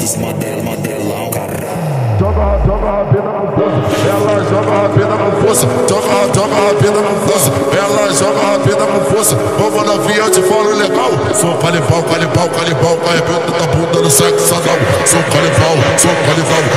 modelão, caralho. Joga a rabeta no poço, ela joga a rabeta no poço. Joga a rabeta no poço, ela joga a rabeta no poço. Vamos na via de fora legal. Sou canibal, arrebenta da bunda no sexo anal. Sou canibal,